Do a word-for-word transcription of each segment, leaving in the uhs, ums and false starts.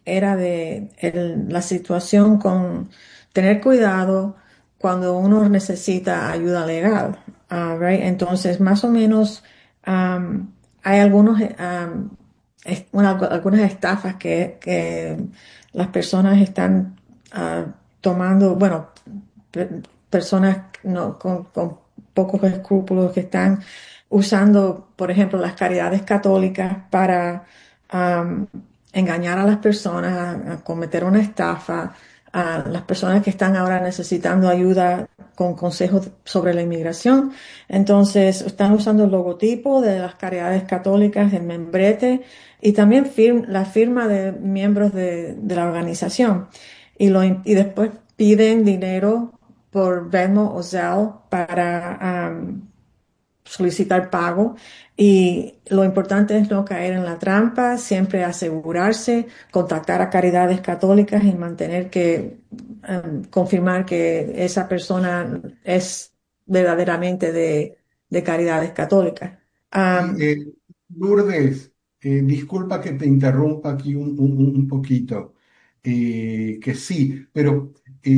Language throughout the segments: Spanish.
era de el- la situación con tener cuidado cuando uno necesita ayuda legal, ah, right? Entonces, más o menos, am, hay algunos, eh, am, es- una- algunas estafas que, que las personas están ah, tomando, bueno, pe- personas no, con, con pocos escrúpulos que están usando, por ejemplo, las caridades católicas para am, engañar a las personas, a, a cometer una estafa, a las personas que están ahora necesitando ayuda con consejos sobre la inmigración. Entonces, están usando el logotipo de las caridades católicas, el membrete y también fir- la firma de miembros de, de la organización. Y, lo, y después piden dinero por Venmo o Zelle para am, solicitar pago. Y lo importante es no caer en la trampa, siempre asegurarse, contactar a Caridades Católicas y mantener que, um, confirmar que esa persona es verdaderamente de, de Caridades Católicas. Y, Um, eh, Lourdes, eh, disculpa que te interrumpa aquí un, un- un- un poquito, eh, que sí, pero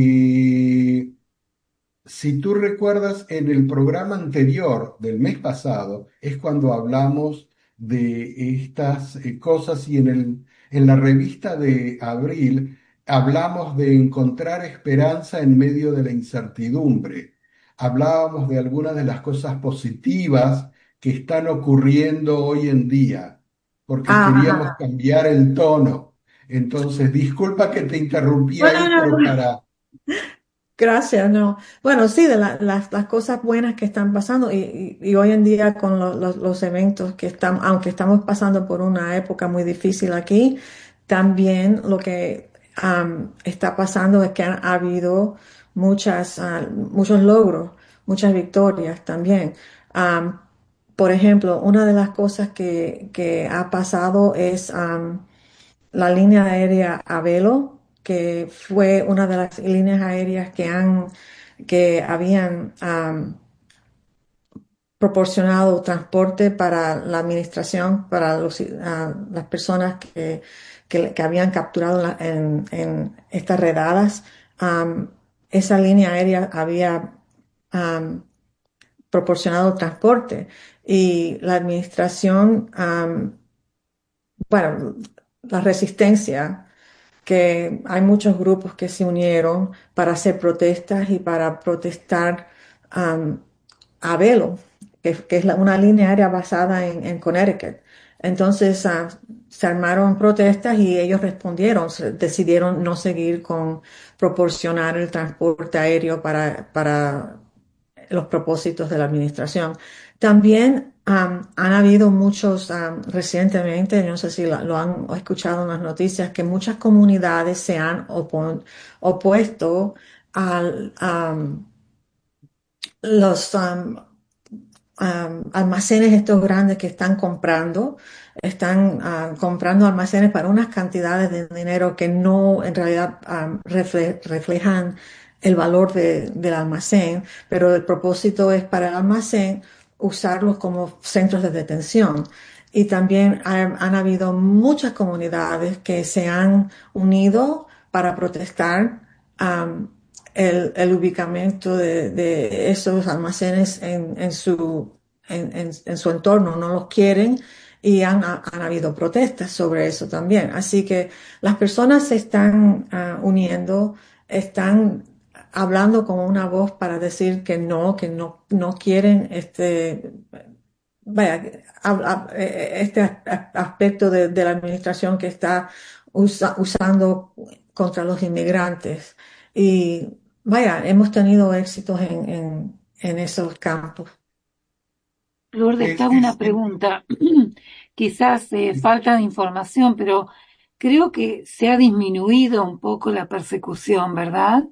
eh, si tú recuerdas, en el programa anterior del mes pasado es cuando hablamos de estas eh, cosas y en el, en la revista de abril hablamos de encontrar esperanza en medio de la incertidumbre. Hablábamos de algunas de las cosas positivas que están ocurriendo hoy en día, porque ah, queríamos ajá. cambiar el tono. Entonces, disculpa que te interrumpí Bueno, ahí, no, pero no. para... Gracias, no. Bueno, sí, de la- las, las cosas buenas que están pasando y, y- y hoy en día con lo- lo- los eventos que están, aunque estamos pasando por una época muy difícil aquí, también lo que am, está pasando es que han habido muchas, ah, muchos logros, muchas victorias también. Am, por ejemplo, una de las cosas que, que ha pasado es am, la línea aérea Avelo, que fue una de las líneas aéreas que han, que habían am, proporcionado transporte para la administración, para los, ah, las personas que, que, que habían capturado en, la- en- en estas redadas. Am, esa línea aérea había am, proporcionado transporte y la administración, am, bueno, la resistencia que hay muchos grupos que se unieron para hacer protestas y para protestar um, a Velo, que, que es la- una línea aérea basada en, en Connecticut. Entonces ah, se armaron protestas y ellos respondieron, se- decidieron no seguir con proporcionar el transporte aéreo para, para los propósitos de la administración. También am, han habido muchos, am, recientemente, no sé si lo, lo han escuchado en las noticias, que muchas comunidades se han opo- opuesto al, am, los am, am, almacenes estos grandes que están comprando. Están ah, comprando almacenes para unas cantidades de dinero que no en realidad am, refle- reflejan el valor de- del almacén, pero el propósito es para el almacén usarlos como centros de detención. Y también han, han habido muchas comunidades que se han unido para protestar am, el, el ubicamiento de, de esos almacenes en, en su, en, en- en su entorno, no los quieren y han, han habido protestas sobre eso también. Así que las personas se están ah, uniendo, están hablando con una voz para decir que no, que no, no quieren este, vaya, hab- hab- eh, este a- aspecto de, de la administración que está usa- usando contra los inmigrantes. Y vaya, hemos tenido éxitos en, en, en esos campos. Es Lourdes, te hago que una sí. pregunta. Quizás eh, falta de información, pero creo que se ha disminuido un poco la persecución, ¿verdad?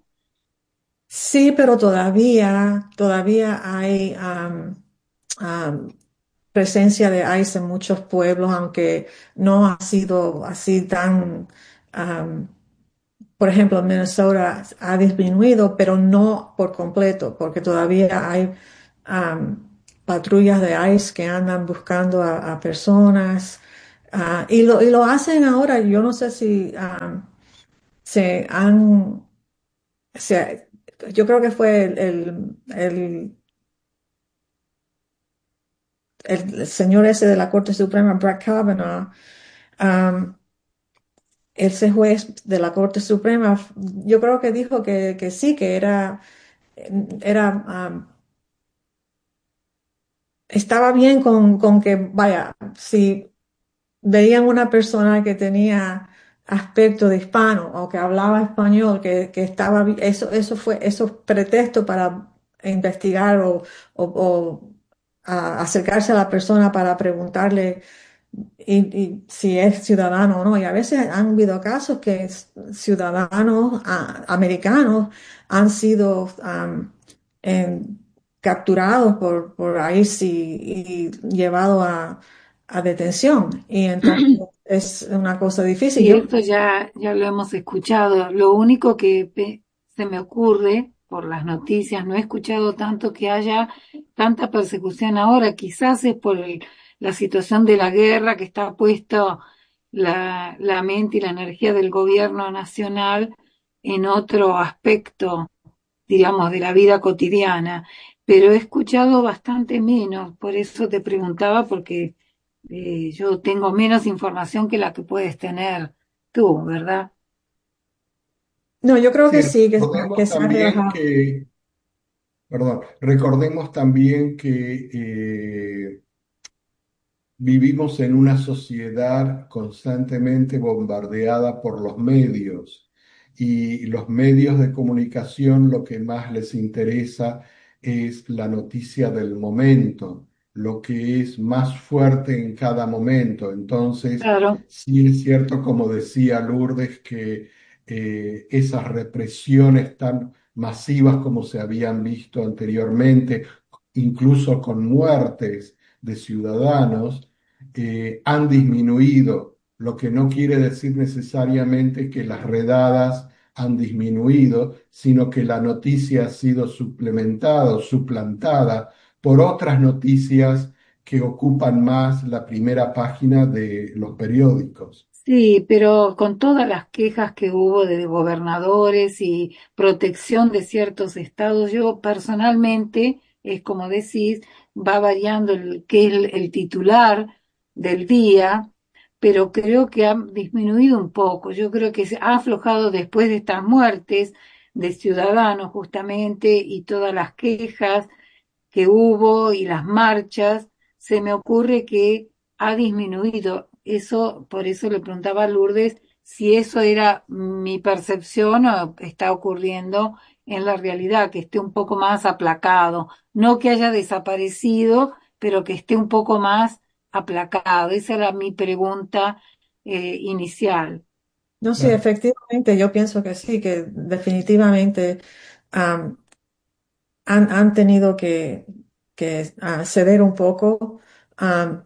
Sí, pero todavía, todavía hay am, am, presencia de ICE en muchos pueblos, aunque no ha sido así tan, am, por ejemplo, en Minnesota ha disminuido, pero no por completo, porque todavía hay am, patrullas de ICE que andan buscando a, a personas. Ah, y lo, y lo hacen ahora, yo no sé si ah, se han, se- yo creo que fue el, el, el- el señor ese de la Corte Suprema, Brett Kavanaugh, ah, ese juez de la Corte Suprema, yo creo que dijo que, que sí, que era, era, ah, estaba bien con, con que, vaya, si veían una persona que tenía aspecto de hispano o que hablaba español, que, que estaba, bi- eso, eso fue, eso es pretexto para investigar o, o- o, a- acercarse a la persona para preguntarle y, y si es ciudadano o no. Y a veces han habido casos que s- ciudadanos ah, americanos han sido am, em, capturados por, por I C E y, y llevados a, a detención. Y entonces es una cosa difícil. Sí, Yo, esto ya, ya lo hemos escuchado. Lo único que pe- se me ocurre por las noticias, no he escuchado tanto que haya tanta persecución ahora. Quizás es por el- la situación de la guerra que está puesto la, la mente y la energía del gobierno nacional en otro aspecto, digamos, de la vida cotidiana. Pero he escuchado bastante menos, por eso te preguntaba, porque eh, yo tengo menos información que la que puedes tener tú, ¿verdad? no, yo creo Sí, que sí, que, que recordemos se ha también relajado. que, perdón, recordemos también que eh, vivimos en una sociedad constantemente bombardeada por los medios y los medios de comunicación lo que más les interesa es la noticia del momento, lo que es más fuerte en cada momento. Entonces, Claro, sí es cierto, como decía Lourdes, que eh, esas represiones tan masivas como se habían visto anteriormente, incluso con muertes de ciudadanos, eh, han disminuido, lo que no quiere decir necesariamente que las redadas han disminuido, sino que la noticia ha sido suplementada o suplantada por otras noticias que ocupan más la primera página de los periódicos. sí, pero con todas las quejas que hubo de gobernadores y protección de ciertos estados, yo personalmente, es como decís, va variando el, qué es el, el titular del día, pero creo que ha disminuido un poco. Yo creo que se ha aflojado después de estas muertes de ciudadanos justamente y todas las quejas que hubo y las marchas, se me ocurre que ha disminuido. Eso, por eso le preguntaba a Lourdes si eso era mi percepción o está ocurriendo en la realidad, que esté un poco más aplacado. No que haya desaparecido, pero que esté un poco más aplacado. Esa era mi pregunta eh, inicial. No, sí, Claro. efectivamente, yo pienso que sí, que definitivamente am, han, han tenido que, que ah, ceder un poco. Am,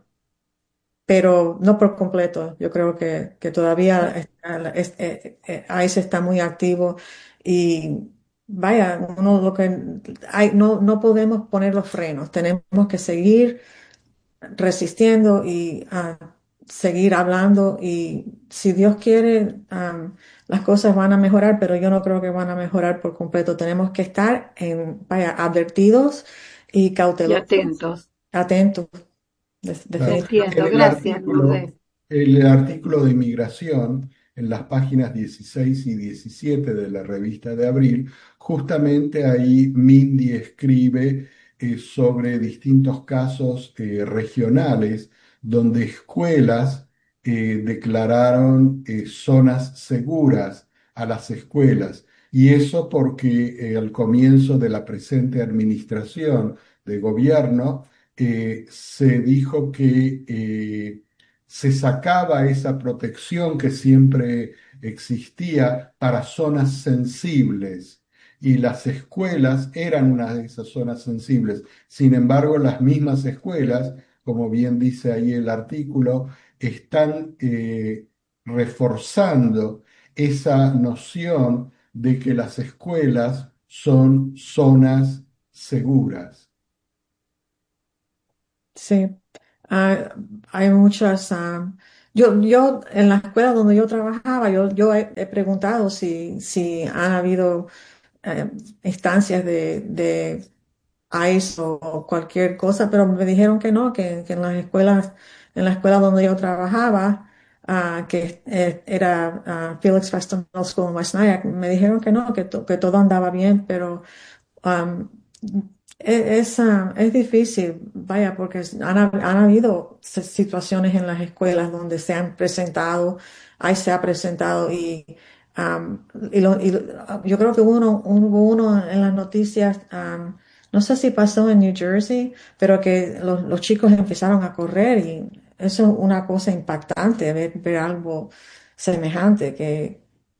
pero no por completo. Yo creo que, que todavía está- la- es- eh, eh, ICE está muy activo y vaya, uno lo que hay, no, no podemos poner los frenos, tenemos que seguir resistiendo y ah, seguir hablando y si Dios quiere, am, las cosas van a mejorar, pero yo no creo que van a mejorar por completo. Tenemos que estar en, vaya, advertidos y Y cautelosos, atentos. atentos, de- Claro. definitivamente. Entiendo. En el Gracias, artículo, Lourdes. el artículo de inmigración, en las páginas dieciséis y diecisiete de la revista de abril, justamente ahí Mindy escribe eh, sobre distintos casos eh, regionales donde escuelas eh, declararon eh, zonas seguras a las escuelas. Y eso porque eh, al comienzo de la presente administración de gobierno, eh, se dijo que eh, se sacaba esa protección que siempre existía para zonas sensibles y las escuelas eran una de esas zonas sensibles. Sin embargo, las mismas escuelas, como bien dice ahí el artículo, están eh, reforzando esa noción de que las escuelas son zonas seguras. Sí, ah, hay muchas. ah, Yo, yo en la escuela donde yo trabajaba, yo, yo he, he preguntado si, si han habido eh, instancias de, de ICE o, o cualquier cosa, pero me dijeron que no, que, que en las escuelas, en la escuela donde yo trabajaba, ah, que eh, era ah, Felix Feston Middle School en West Nyack, me dijeron que no, que, to- que todo andaba bien, pero um, e- es, ah, es difícil, vaya, porque han, hab- han habido s- situaciones en las escuelas donde se han presentado, ahí se ha presentado y, um, y, lo- y lo- yo creo que hubo uno, hubo uno en las noticias, um, no sé si pasó en New Jersey, pero que los, los chicos empezaron a correr y eso es una cosa impactante, ver, ver algo semejante, que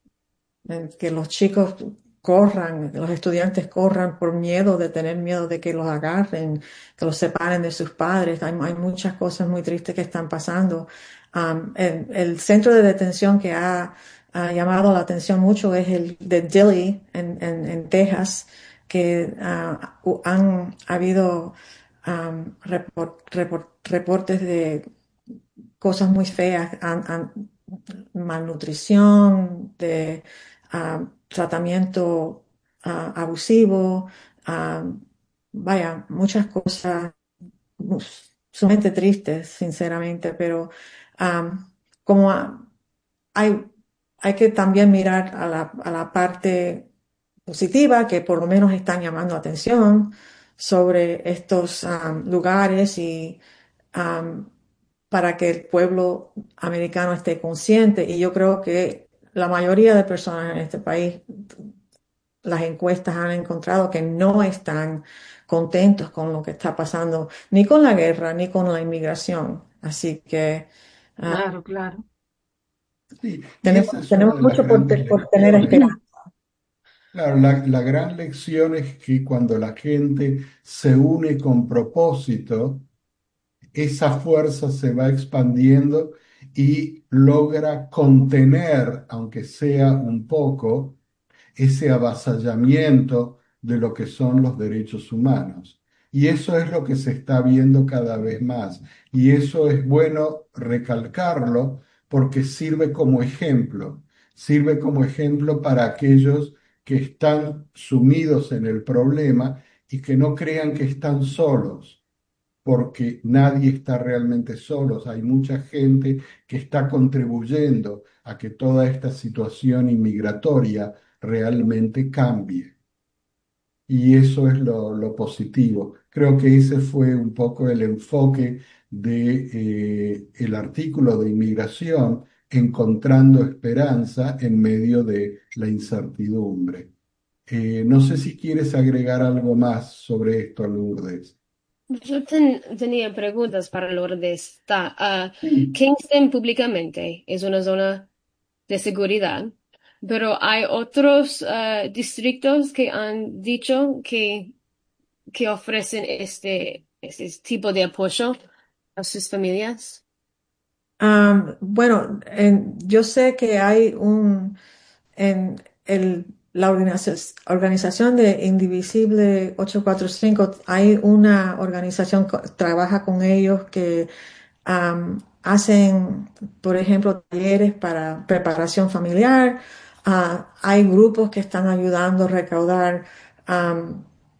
en que los chicos corran, los estudiantes corran por miedo de tener miedo de que los agarren, que los separen de sus padres. Hay, hay muchas cosas muy tristes que están pasando. Um, el, el centro de detención que ha, ha llamado la atención mucho es el de Dilley en, en, en Texas, que ah, hu- han habido um, report- report- reportes de cosas muy feas, an- an- malnutrición, de ah, tratamiento ah, abusivo, ah, vaya, muchas cosas uf, sumamente tristes, sinceramente, pero ah, como ah, hay, hay que también mirar a la, a la parte positiva, que por lo menos están llamando atención sobre estos ah, lugares y am, para que el pueblo americano esté consciente. Y yo creo que la mayoría de personas en este país, las encuestas han encontrado que no están contentos con lo que está pasando, ni con la guerra, ni con la inmigración. Así que ah, Mm. Claro, claro. Sí, y tenemos, esa es una tenemos de las mucho por, grandes te- por tener lecciones. esperanza. Claro, la, la gran lección es que cuando la gente se une con propósito, esa fuerza se va expandiendo y logra contener, aunque sea un poco, ese avasallamiento de lo que son los derechos humanos. Y eso es lo que se está viendo cada vez más. Y eso es bueno recalcarlo porque sirve como ejemplo. Sirve como ejemplo para aquellos que están sumidos en el problema y que no crean que están solos, porque nadie está realmente solos. Hay mucha gente que está contribuyendo a que toda esta situación inmigratoria realmente cambie. Y eso es lo, lo positivo. Creo que ese fue un poco el enfoque de, eh, el artículo de inmigración, encontrando esperanza en medio de la incertidumbre. Eh, no sé si quieres agregar algo más sobre esto, Lourdes. Yo ten- tenía preguntas para Lourdes. Está, ah, Sí. Kingston públicamente es una zona de seguridad, pero hay otros ah, distritos que han dicho que, que ofrecen este, este tipo de apoyo a sus familias. Am, bueno, en- yo sé que hay un, en el, la organización, organización de Indivisible ochocientos cuarenta y cinco, hay una organización que trabaja con ellos que am, hacen, por ejemplo, talleres para preparación familiar. Ah, hay grupos que están ayudando a recaudar am,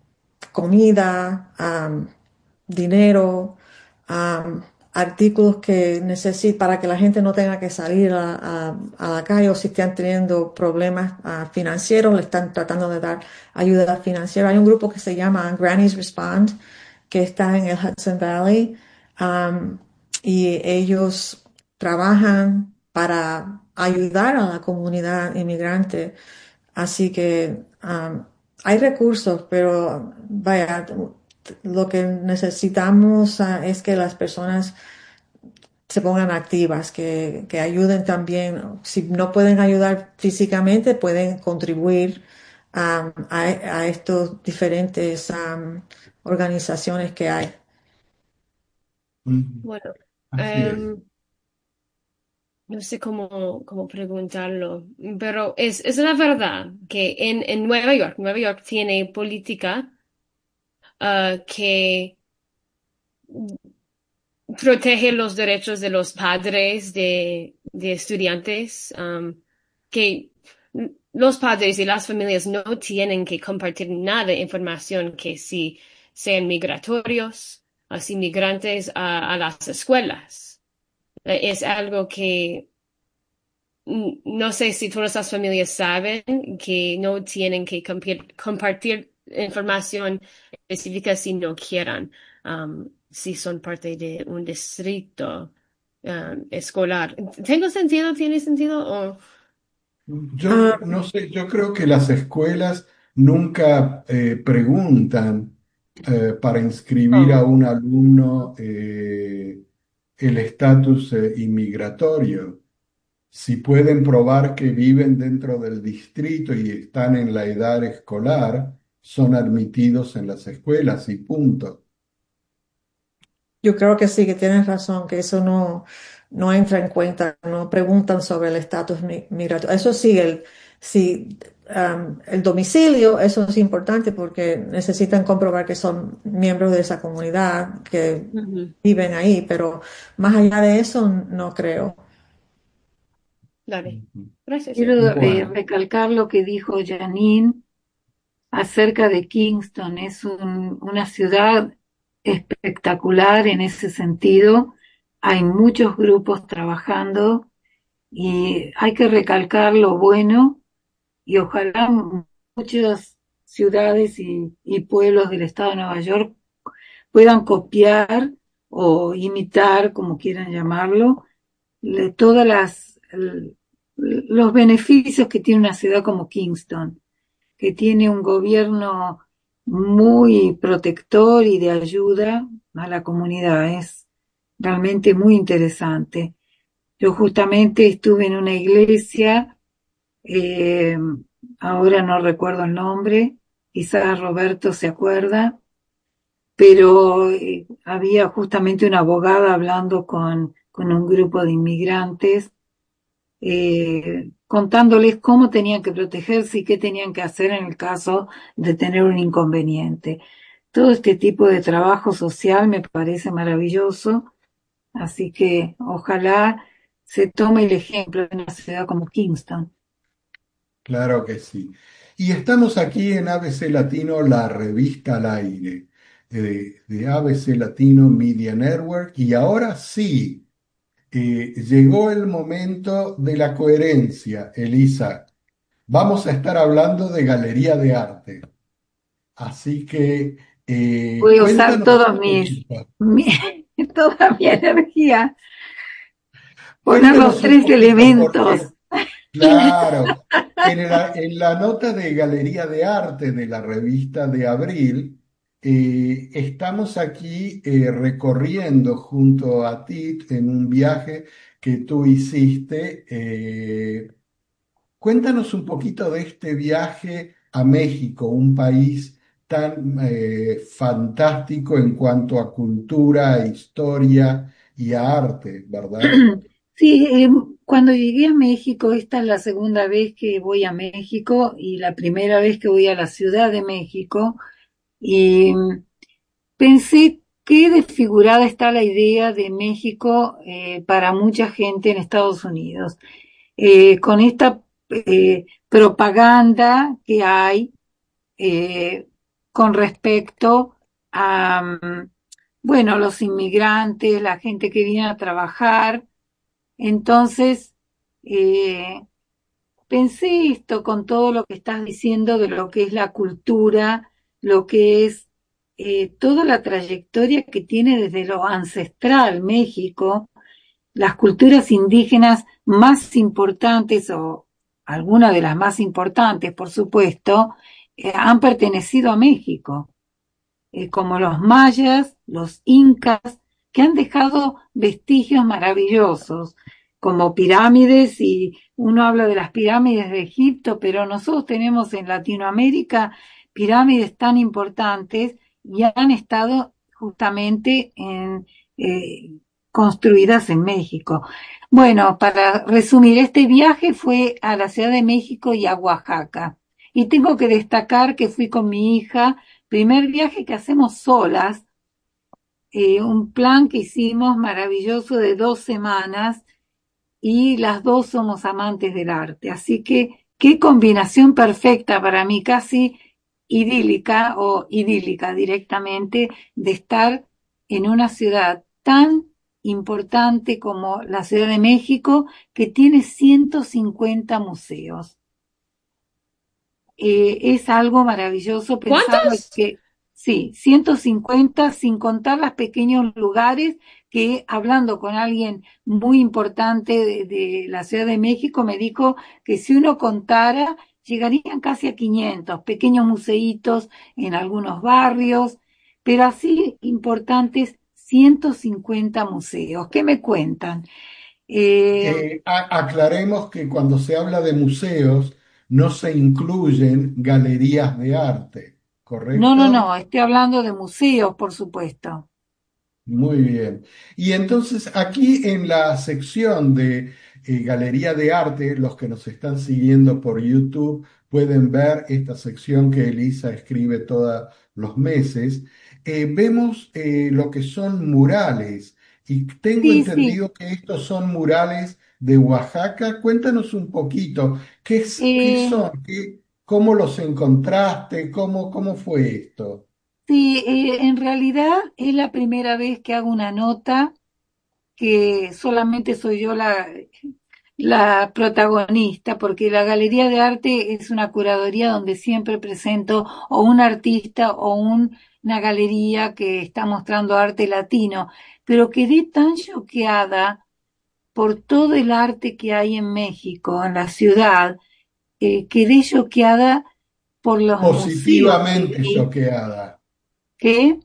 comida, am, dinero, am, artículos que necesita para que la gente no tenga que salir a, a- a la calle o si están teniendo problemas ah, financieros, le están tratando de dar ayuda financiera. Hay un grupo que se llama Grannies Respond, que está en el Hudson Valley, am, y ellos trabajan para ayudar a la comunidad inmigrante. Así que am, hay recursos, pero vaya, lo que necesitamos ah, es que las personas se pongan activas, que, que ayuden también. Si no pueden ayudar físicamente, pueden contribuir am, a, a estos diferentes am, organizaciones que hay. Mm, Bueno, así es. em, no sé cómo, cómo preguntarlo, pero es, es una verdad que en, en Nueva York, Nueva York tiene política ah, que protege los derechos de los padres de, de estudiantes, um, que los padres y las familias no tienen que compartir nada de información que si sean migratorios, así migrantes a, a las escuelas. Eh, Es algo que mm, no sé si todas las familias saben que no tienen que compi- compartir información específica si no quieran, um, si son parte de un distrito um, escolar. ¿Tengo sentido? ¿Tiene sentido? ¿O? Yo no sé, yo creo que las escuelas nunca eh, preguntan eh, para inscribir a Oh. un alumno eh, el estatus eh, inmigratorio. Si pueden probar que viven dentro del distrito y están en la edad escolar, son admitidos en las escuelas y punto. Yo creo que sí, que tienes razón, que eso no, no entra en cuenta, no preguntan sobre el estatus mi- migratorio. Eso sí, el, sí, am, el domicilio, eso es importante porque necesitan comprobar que son miembros de esa comunidad, que Ujú. viven ahí, pero más allá de eso, no creo. Dale. Ujú. Gracias. Quiero eh, Bueno, recalcar lo que dijo Janine acerca de Kingston. Es un- una ciudad espectacular en ese sentido. Hay muchos grupos trabajando y hay que recalcar lo bueno y ojalá muchas ciudades y, y pueblos del estado de Nueva York puedan copiar o imitar, como quieran llamarlo, le- todas las el- los beneficios que tiene una ciudad como Kingston, que tiene un gobierno muy protector y de ayuda a la comunidad. Es realmente muy interesante. Yo justamente estuve en una iglesia, eh, ahora no recuerdo el nombre, quizás Roberto se acuerda, pero eh, había justamente una abogada hablando con, con un grupo de inmigrantes, eh, contándoles cómo tenían que protegerse y qué tenían que hacer en el caso de tener un inconveniente. Todo este tipo de trabajo social me parece maravilloso, así que ojalá se tome el ejemplo de una ciudad como Kingston. claro que sí. Y estamos aquí en A B C Latino, la revista al aire, eh, de A B C Latino Media Network. Y ahora sí, eh, llegó el momento de la coherencia, Elisa. Vamos a estar hablando de galería de arte. Así que eh, Voy a usar cuéntanos todos un mis, poquito, mi, toda mi energía, poner los cuéntanos un tres poquito, elementos. porque claro, en la, en la nota de Galería de Arte de la revista de abril, eh, estamos aquí eh, recorriendo junto a ti en un viaje que tú hiciste. eh, Cuéntanos un poquito de este viaje a México, un país tan eh, fantástico en cuanto a cultura, historia y a arte, ¿verdad? Sí, eh, cuando llegué a México, esta es la segunda vez que voy a México y la primera vez que voy a la Ciudad de México, y mm, pensé qué desfigurada está la idea de México eh, para mucha gente en Estados Unidos. Eh, con esta eh, propaganda que hay eh, con respecto a, mm, bueno, los inmigrantes, la gente que viene a trabajar. Entonces, eh, pensé esto con todo lo que estás diciendo de lo que es la cultura, lo que es eh, toda la trayectoria que tiene desde lo ancestral México, las culturas indígenas más importantes o algunas de las más importantes, por supuesto, eh, han pertenecido a México, eh, como los mayas, los incas, que han dejado vestigios maravillosos, como pirámides, y uno habla de las pirámides de Egipto, pero nosotros tenemos en Latinoamérica pirámides tan importantes y han estado justamente en, eh, construidas en México. Bueno, para resumir, este viaje fue a la Ciudad de México y a Oaxaca. Y tengo que destacar que fui con mi hija, primer viaje que hacemos solas, eh, un plan que hicimos maravilloso de dos semanas y las dos somos amantes del arte. Así que qué combinación perfecta para mí, casi idílica o idílica directamente, de estar en una ciudad tan importante como la Ciudad de México, que tiene ciento cincuenta museos. Eh, es algo maravilloso pensar ¿Cuántos? que, sí, ciento cincuenta sin contar los pequeños lugares que, hablando con alguien muy importante de, de la Ciudad de México, me dijo que si uno contara, llegarían casi a quinientos pequeños museitos en algunos barrios, pero así importantes, ciento cincuenta museos. ¿Qué me cuentan? Eh, Eh, a- aclaremos que cuando se habla de museos no se incluyen galerías de arte, no, no, ¿correcto? no, estoy hablando de museos, por supuesto. Muy bien. Y entonces aquí en la sección de eh, Galería de Arte, los que nos están siguiendo por YouTube pueden ver esta sección que Elisa escribe todos los meses. Eh, vemos eh, lo que son murales y tengo Sí, sí. entendido que estos son murales de Oaxaca. Cuéntanos un poquito, ¿qué, es- qué Eh, son? ¿Qué- cómo los encontraste? ¿Cómo, cómo fue esto? sí, eh, en realidad es la primera vez que hago una nota que solamente soy yo la, la protagonista, porque la Galería de Arte es una curaduría donde siempre presento o un artista o un- una galería que está mostrando arte latino, pero quedé tan choqueada por todo el arte que hay en México, en la ciudad, eh, quedé choqueada por los museos que Positivamente vi, choqueada. que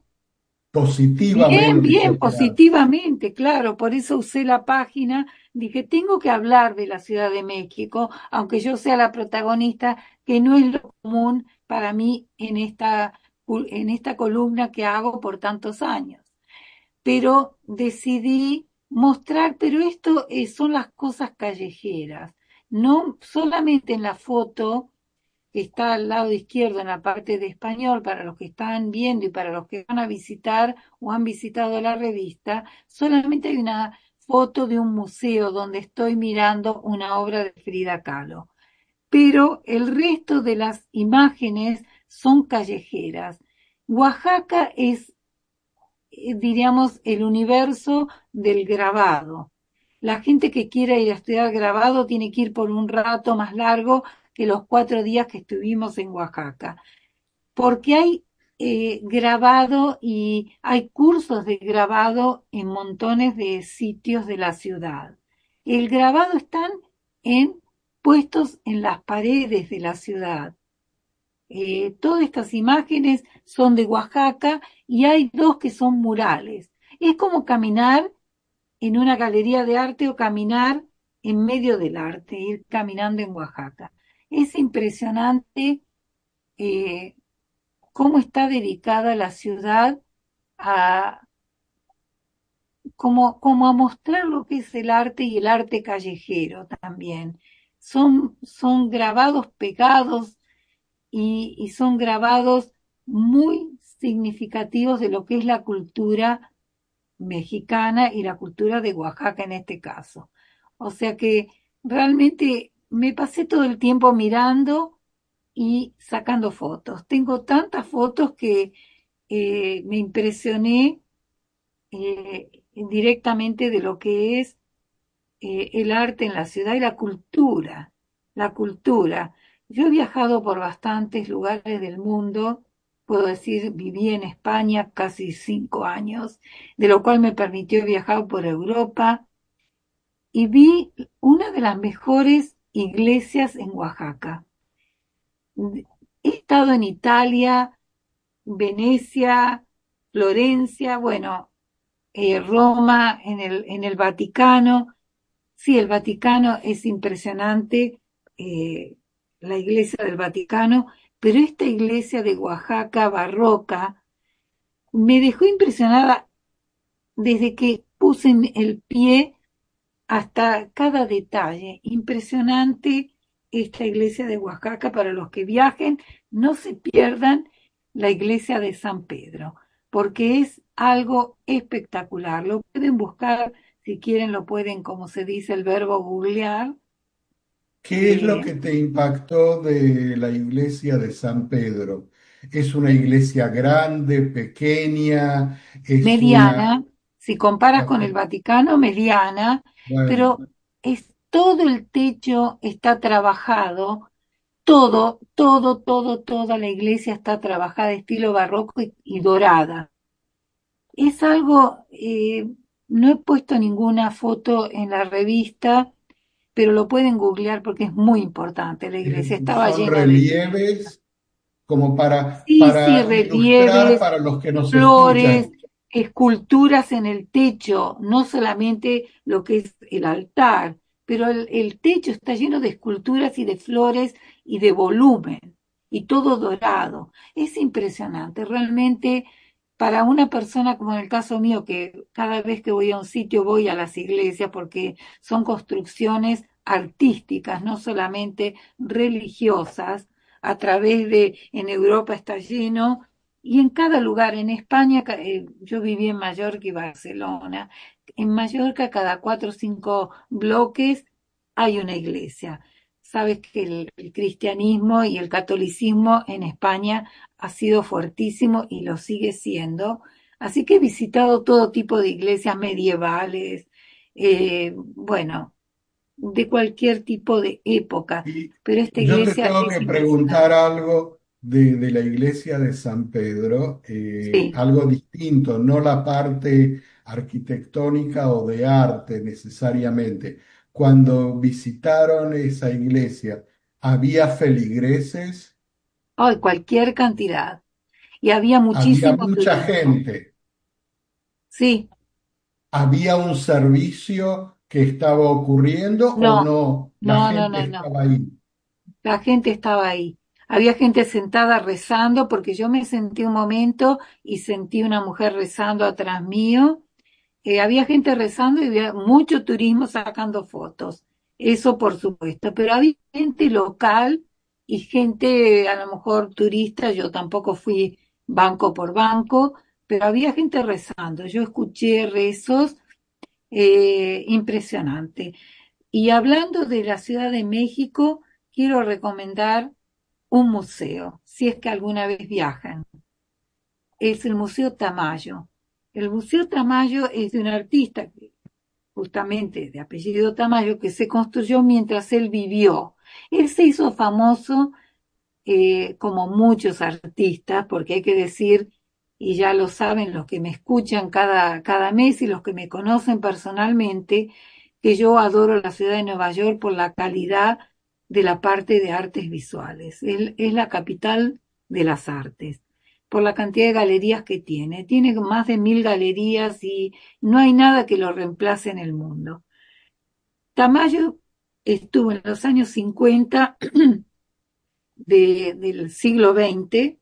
bien, Positivamente bien, choqueada. positivamente, claro, por eso usé la página, dije, tengo que hablar de la Ciudad de México, aunque yo sea la protagonista, que no es lo común para mí en esta, en esta columna que hago por tantos años. Pero decidí mostrar, pero esto eh, son las cosas callejeras, no solamente en la foto que está al lado izquierdo en la parte de español, para los que están viendo y para los que van a visitar o han visitado la revista, solamente hay una foto de un museo donde estoy mirando una obra de Frida Kahlo. Pero el resto de las imágenes son callejeras. Oaxaca es, eh, diríamos, el universo del grabado. La gente que quiera ir a estudiar grabado tiene que ir por un rato más largo que los cuatro días que estuvimos en Oaxaca, porque hay eh, grabado y hay cursos de grabado en montones de sitios de la ciudad. El grabado están en puestos en las paredes de la ciudad. Eh, todas estas imágenes son de Oaxaca y hay dos que son murales. Es como caminar en una galería de arte o caminar en medio del arte, ir caminando en Oaxaca. Es impresionante eh, cómo está dedicada la ciudad a, como, como a mostrar lo que es el arte y el arte callejero también. Son, son grabados pegados y, y son grabados muy significativos de lo que es la cultura mexicana y la cultura de Oaxaca en este caso. O sea que realmente me pasé todo el tiempo mirando y sacando fotos. Tengo tantas fotos que eh, me impresioné eh, directamente de lo que es eh, el arte en la ciudad y la cultura. La cultura. Yo he viajado por bastantes lugares del mundo. Puedo decir, viví en España casi cinco años, de lo cual me permitió viajar por Europa y vi una de las mejores iglesias en Oaxaca. He estado en Italia, Venecia, Florencia, bueno, eh, Roma, en el, en el Vaticano. Sí, el Vaticano es impresionante, eh, la iglesia del Vaticano, pero esta iglesia de Oaxaca barroca me dejó impresionada desde que puse en el pie hasta cada detalle. Impresionante esta iglesia de Oaxaca. Para los que viajen, no se pierdan la iglesia de San Pedro. porque es algo espectacular. Lo pueden buscar, si quieren, lo pueden, como se dice el verbo, googlear. ¿Qué es lo Eh, que te impactó de la iglesia de San Pedro? ¿Es una iglesia grande, pequeña? ¿Es una... Mediana, si comparas Ok, con el Vaticano, mediana, bueno, pero es todo el techo está trabajado, todo, todo, todo, toda la iglesia está trabajada estilo barroco y, y dorada. Es algo, eh, no he puesto ninguna foto en la revista, pero lo pueden googlear porque es muy importante. La eh, iglesia estaba son llena de, relieves como para, sí, sí, para ilustrar relieves, para los que nos flores, escuchan. esculturas en el techo, no solamente lo que es el altar, pero el, el techo está lleno de esculturas y de flores y de volumen, y todo dorado. Es impresionante, realmente para una persona como en el caso mío, que cada vez que voy a un sitio voy a las iglesias porque son construcciones artísticas, no solamente religiosas, a través de, en Europa está lleno y en cada lugar, en España, ca- eh, yo viví en Mallorca y Barcelona, en Mallorca cada cuatro o cinco bloques hay una iglesia. Sabes que el, el cristianismo y el catolicismo en España ha sido fuertísimo y lo sigue siendo. Así que he visitado todo tipo de iglesias medievales, eh, bueno, de cualquier tipo de época, Y pero esta yo te iglesia tengo es que preguntar impresionante. algo de, de la iglesia de San Pedro, eh, Sí. algo distinto, no la parte arquitectónica o de arte necesariamente. Cuando visitaron esa iglesia, ¿había feligreses? Ay, cualquier cantidad. Y había ¿Había muchísimo mucha turismo. gente? Sí, ¿Había un servicio que estaba ocurriendo o no, no? La no, no, gente no, no. estaba ahí. La gente estaba ahí. Había gente sentada rezando porque yo me sentí un momento y sentí una mujer rezando atrás mío. Eh, había gente rezando y había mucho turismo sacando fotos. Eso por supuesto. Pero había gente local y gente a lo mejor turista. Yo tampoco fui banco por banco, pero había gente rezando. Yo escuché rezos eh, impresionante. Y hablando de la Ciudad de México, quiero recomendar un museo, si es que alguna vez viajan. Es el Museo Tamayo. El Museo Tamayo es de un artista, justamente de apellido Tamayo, que se construyó mientras él vivió. Él se hizo famoso eh, como muchos artistas, porque hay que decir, y ya lo saben los que me escuchan cada, cada mes y los que me conocen personalmente, que yo adoro la ciudad de Nueva York por la calidad de la parte de artes visuales. Es, es la capital de las artes, por la cantidad de galerías que tiene. Tiene más de mil galerías y no hay nada que lo reemplace en el mundo. Tamayo estuvo en los años cincuenta de, del siglo veinte,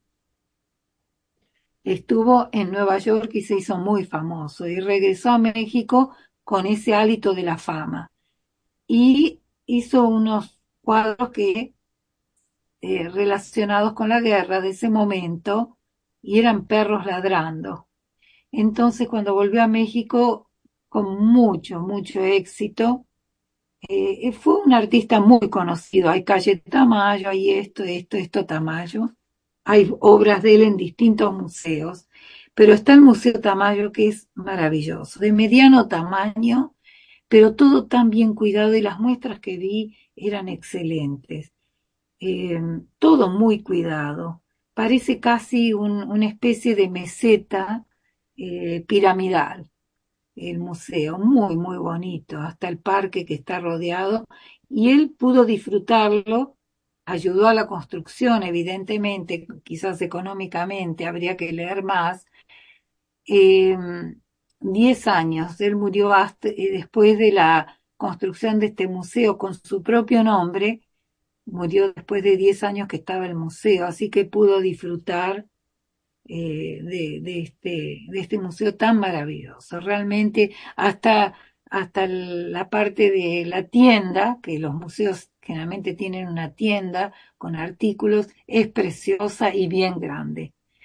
estuvo en Nueva York y se hizo muy famoso y regresó a México con ese hálito de la fama y hizo unos cuadros que eh, relacionados con la guerra de ese momento y eran perros ladrando. Entonces cuando volvió a México con mucho, mucho éxito, eh, fue un artista muy conocido. Hay calle Tamayo, hay esto, esto, esto Tamayo. Hay obras de él en distintos museos, pero está el Museo Tamayo que es maravilloso, de mediano tamaño, pero todo tan bien cuidado y las muestras que vi eran excelentes. Eh, todo muy cuidado. Parece casi un- una especie de meseta eh, piramidal el museo, muy, muy bonito, hasta el parque que está rodeado, y él pudo disfrutarlo, ayudó a la construcción, evidentemente, quizás económicamente, habría que leer más, eh, diez años, él murió hasta, eh, después de la construcción de este museo con su propio nombre, murió después de diez años que estaba el museo, así que pudo disfrutar eh, de, de este, de este museo tan maravilloso. Realmente hasta, hasta la parte de la tienda, que los museos generalmente tienen una tienda con artículos, es preciosa y bien grande.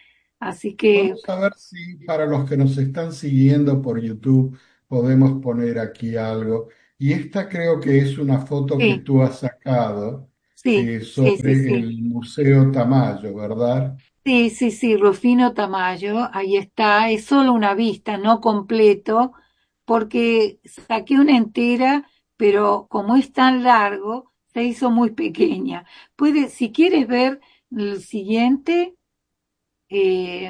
Así que Vamos a ver si para los que nos están siguiendo por YouTube podemos poner aquí algo. Y esta creo que es una foto que sí, tú has sacado sí, eh, sí, sí, sobre sí. el Museo Tamayo, ¿verdad? Sí, sí, sí, Rufino Tamayo, ahí está, es solo una vista, no completo, porque saqué una entera, pero como es tan largo, se hizo muy pequeña. Puede, si quieres ver el siguiente, eh,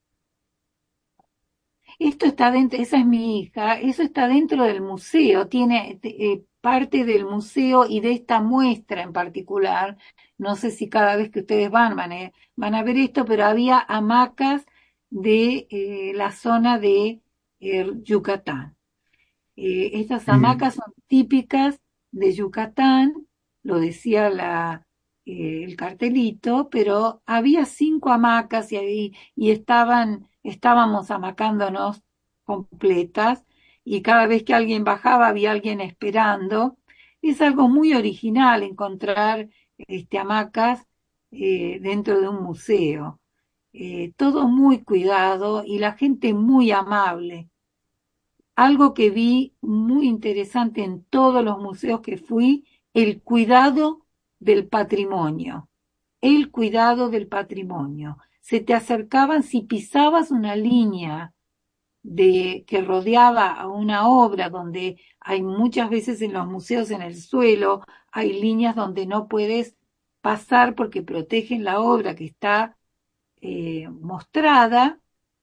esto está dentro, esa es mi hija, eso está dentro del museo, tiene eh, parte del museo y de esta muestra en particular. No sé si cada vez que ustedes van van a, van a ver esto, pero había hamacas de eh, la zona de eh, Yucatán. Eh, estas Eh, hamacas son típicas de Yucatán, lo decía la, eh, el cartelito, pero había cinco hamacas y, ahí- y estaban, estábamos hamacándonos completas y cada vez que alguien bajaba había alguien esperando. Es algo muy original encontrar este, hamacas eh, dentro de un museo. Eh, todo muy cuidado y la gente muy amable. Algo que vi muy interesante en todos los museos que fui, el cuidado del patrimonio, el cuidado del patrimonio. Se te acercaban si pisabas una línea de que rodeaba a una obra donde hay muchas veces en los museos en el suelo hay líneas donde no puedes pasar porque protegen la obra que está eh, mostrada,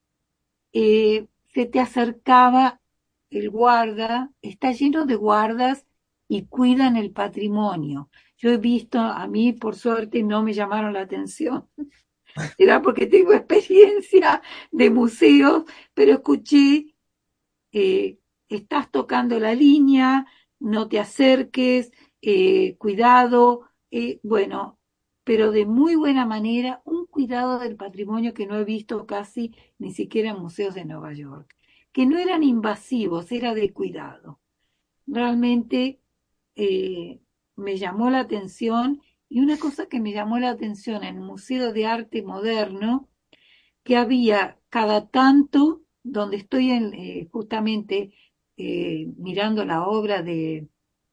eh, se te acercaba el guarda, está lleno de guardas y cuidan el patrimonio. Yo he visto, a mí por suerte no me llamaron la atención, será porque tengo experiencia de museos, pero escuché, eh, estás tocando la línea, no te acerques, eh, cuidado, eh, bueno, pero de muy buena manera, un cuidado del patrimonio que no he visto casi ni siquiera en museos de Nueva York, que no eran invasivos, era de cuidado. Realmente eh, me llamó la atención y una cosa que me llamó la atención en el Museo de Arte Moderno, que había cada tanto, donde estoy en, eh, justamente eh, mirando la obra de,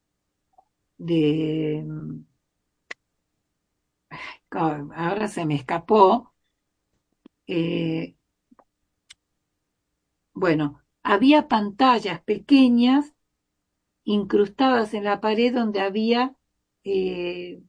de, mm, ahora se me escapó, eh, bueno, había pantallas pequeñas incrustadas en la pared donde había eh,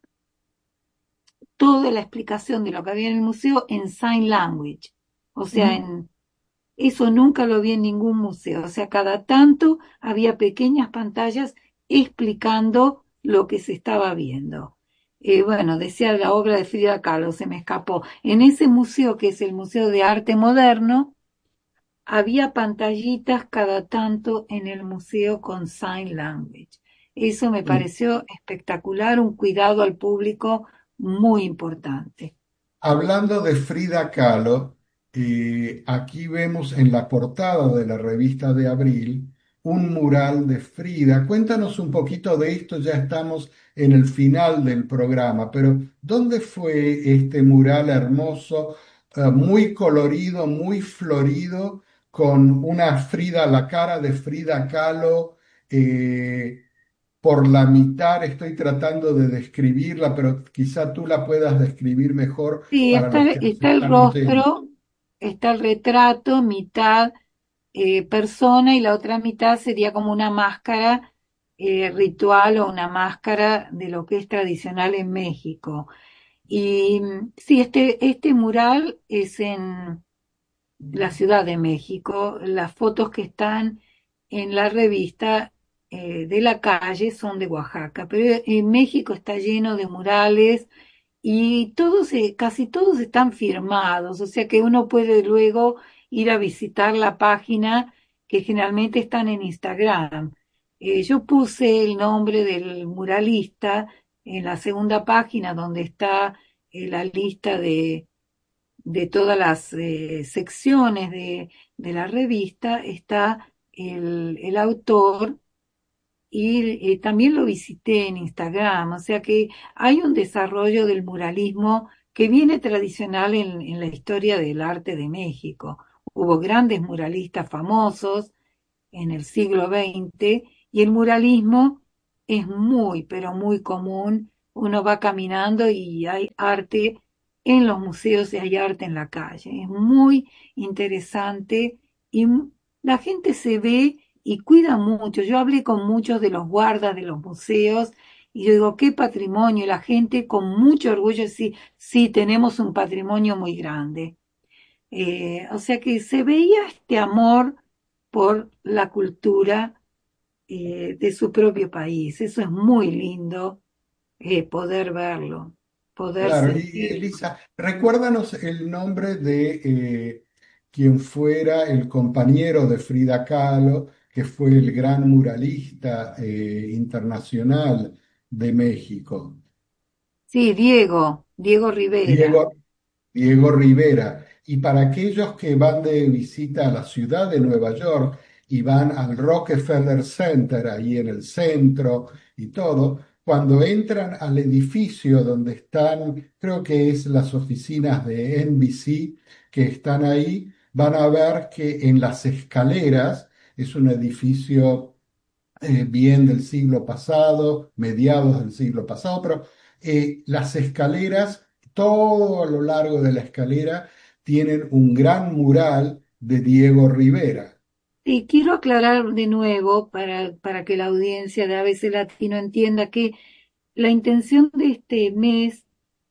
toda la explicación de lo que había en el museo en sign language, o sea, mm, en eso nunca lo vi en ningún museo. O sea, cada tanto había pequeñas pantallas explicando lo que se estaba viendo. Eh, bueno, decía la obra de Frida Kahlo, se me escapó. En ese museo, que es el Museo de Arte Moderno, había pantallitas cada tanto en el museo con Sign Language. Eso me eh, pareció espectacular, un cuidado al público muy importante. Hablando de Frida Kahlo, eh, aquí vemos en la portada de la revista de Abril un mural de Frida. Cuéntanos un poquito de esto, ya estamos en el final del programa, pero ¿dónde fue este mural hermoso, eh, muy colorido, muy florido, con una Frida, la cara de Frida Kahlo? eh, por la mitad estoy tratando de describirla, pero quizá tú la puedas describir mejor Sí, para está, los que nos está el están oyendo. rostro, está el retrato, mitad eh, persona y la otra mitad sería como una máscara eh, ritual o una máscara de lo que es tradicional en México. Y mm, sí, este, este mural es en la Ciudad de México. Las fotos que están en la revista eh, de la calle son de Oaxaca, pero en México está lleno de murales y todos, eh, casi todos están firmados, o sea que uno puede luego ir a visitar la página que generalmente están en Instagram. Eh, yo puse el nombre del muralista en la segunda página donde está eh, la lista de, de todas las eh, secciones de, de la revista, está el, el autor y eh, también lo visité en Instagram, o sea que hay un desarrollo del muralismo que viene tradicional en, en la historia del arte de México. Hubo grandes muralistas famosos en el siglo veinte y el muralismo es muy, pero muy común. Uno va caminando y hay arte en los museos y hay arte en la calle. Es muy interesante y la gente se ve y cuida mucho. Yo hablé con muchos de los guardas de los museos y yo digo, qué patrimonio. La gente con mucho orgullo sí, sí, tenemos un patrimonio muy grande. Eh, o sea que se veía este amor por la cultura eh, de su propio país. Eso es muy lindo eh, poder verlo, poder Claro, y sentirlo. Elisa, recuérdanos el nombre de eh, quien fuera el compañero de Frida Kahlo, que fue el gran muralista eh, internacional de México, Sí, Diego, Diego Rivera. Diego, Diego Rivera. Y para aquellos que van de visita a la ciudad de Nueva York y van al Rockefeller Center, ahí en el centro y todo, cuando entran al edificio donde están, creo que es las oficinas de N B C que están ahí, van a ver que en las escaleras, es un edificio eh, bien del siglo pasado, mediados del siglo pasado, pero eh, las escaleras, todo a lo largo de la escalera, tienen un gran mural de Diego Rivera. Y quiero aclarar de nuevo para, para que la audiencia de A B C Latino entienda que la intención de este mes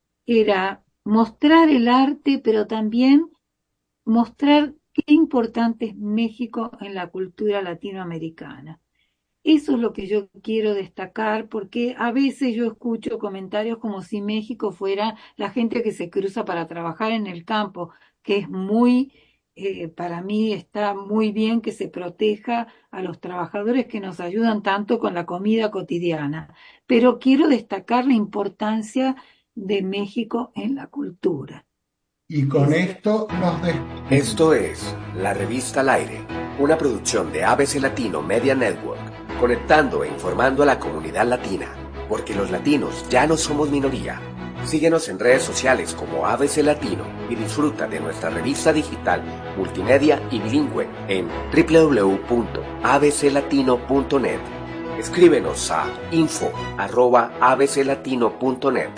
era mostrar el arte, pero también mostrar qué importante es México en la cultura latinoamericana. Eso es lo que yo quiero destacar, porque a veces yo escucho comentarios como si México fuera la gente que se cruza para trabajar en el campo, que es muy, eh, para mí está muy bien que se proteja a los trabajadores que nos ayudan tanto con la comida cotidiana, pero quiero destacar la importancia de México en la cultura. Y con Es, esto nos despedimos. Esto es La Revista al Aire, una producción de A B C Latino Media Network, conectando e informando a la comunidad latina, porque los latinos ya no somos minoría. Síguenos en redes sociales como A B C Latino y disfruta de nuestra revista digital, multimedia y bilingüe en doble u doble u doble u punto a b c latino punto net. Escríbenos a info arroba a b c latino punto net.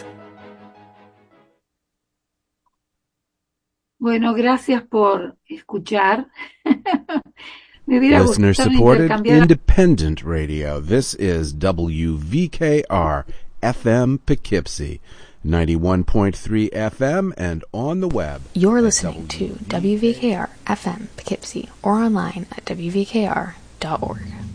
bueno, gracias por escuchar. Me hubiera Listener gustado supported intercambiar. independent radio. This is W V K R F M Poughkeepsie, ninety-one point three F M and on the web. You're at listening to W V K R F M Poughkeepsie or online at w v k r dot org.